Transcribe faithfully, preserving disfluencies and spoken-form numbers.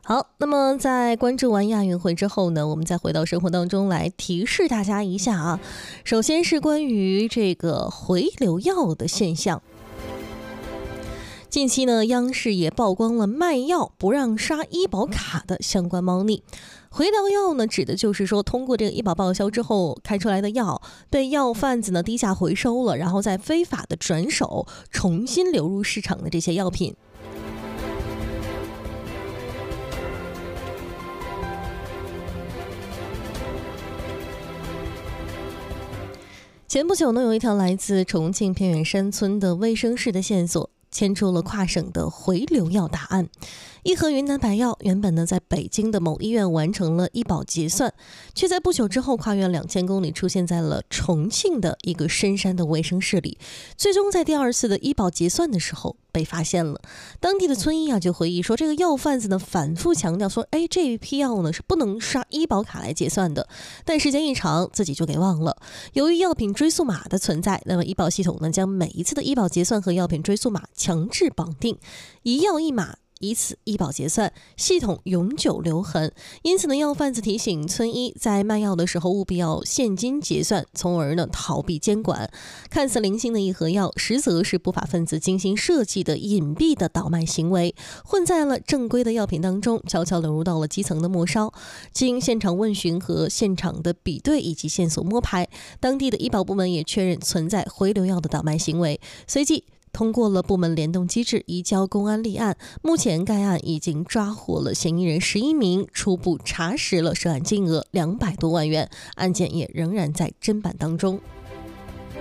好，那么在关注完亚运会之后呢，我们再回到生活当中来提示大家一下啊。首先是关于这个回流药的现象。近期呢，央视也曝光了卖药不让刷医保卡的相关猫腻。回流药呢，指的就是说，通过这个医保报销之后开出来的药，被药贩子呢低价回收了，然后再非法的转手，重新流入市场的这些药品。前不久呢，有一条来自重庆偏远山村的卫生室的线索，牵出了跨省的回流药大案。一盒云南白药原本呢在北京的某医院完成了医保结算，却在不久之后跨越两千公里出现在了重庆的一个深山的卫生室里，最终在第二次的医保结算的时候被发现了。当地的村医啊就回忆说，这个药贩子呢反复强调说，哎，这一批药呢是不能刷医保卡来结算的，但时间一长自己就给忘了。由于药品追溯码的存在，那么医保系统呢将每一次的医保结算和药品追溯码强制绑定，一药一码，以此医保结算，系统永久留痕。因此呢，药贩子提醒村医在卖药的时候务必要现金结算，从而呢逃避监管。看似零星的一盒药，实则是不法分子精心设计的隐蔽的倒卖行为，混在了正规的药品当中，悄悄流入到了基层的末梢。经现场问询和现场的比对以及线索摸排，当地的医保部门也确认存在回流药的倒卖行为，随即通过了部门联动机制移交公安立案，目前该案已经抓获了嫌疑人十一名，初步查实了涉案金额两百多万元，案件也仍然在侦办当中。